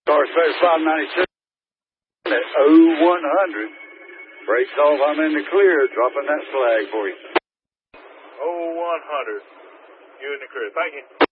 Car space 592 at 0100. Brakes off, I'm in the clear, dropping that flag for you. 0100. You in the clear. Thank you.